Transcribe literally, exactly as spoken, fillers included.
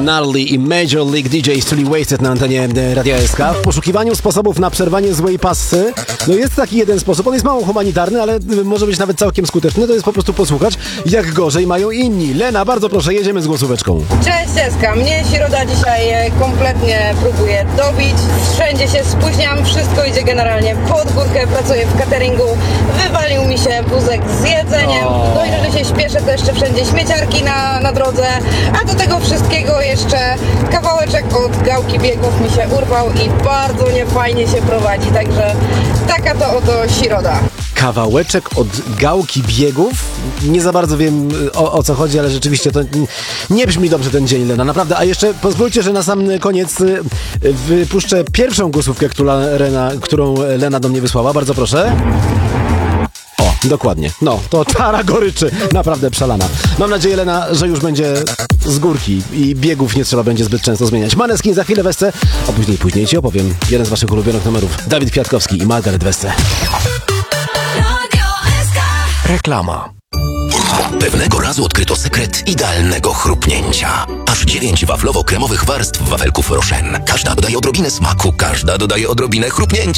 Gnarly i Major League D J, czyli Wasted na antenie Radia S K. W poszukiwaniu sposobów na przerwanie złej passy, no jest taki jeden sposób, on jest mało humanitarny, ale może być nawet całkiem skuteczny, to jest po prostu posłuchać, jak gorzej mają inni. Lena, bardzo proszę, jedziemy z głosóweczką. Cześć S K, mnie Środa dzisiaj kompletnie próbuje dobić, wszędzie się spóźniam, wszystko idzie generalnie pod górkę, pracuję w cateringu, wywalił mi się wózek z jedzeniem, no i że się śpieszę, to jeszcze wszędzie śmieciarki na, na drodze, a do tego wszystkiego jeszcze kawałeczek od gałki biegów mi się urwał i bardzo niefajnie się prowadzi, także taka to oto Środa. Kawałeczek od gałki biegów? Nie za bardzo wiem o, o co chodzi, ale rzeczywiście to nie brzmi dobrze ten dzień, Lena, naprawdę. A jeszcze pozwólcie, że na sam koniec wypuszczę pierwszą głosówkę, która Lena, którą Lena do mnie wysłała. Bardzo proszę. O, dokładnie. No, to czara goryczy. Naprawdę przelana. Mam nadzieję, Lena, że już będzie z górki i biegów nie trzeba będzie zbyt często zmieniać. Maneskin za chwilę Wesce, a później, później ci opowiem jeden z waszych ulubionych numerów. Dawid Kwiatkowski i Margaret Wesce. Reklama. Pewnego razu odkryto sekret idealnego chrupnięcia. Aż dziewięć waflowo-kremowych warstw wafelków Rochen. Każda dodaje odrobinę smaku, każda dodaje odrobinę chrupnięcia.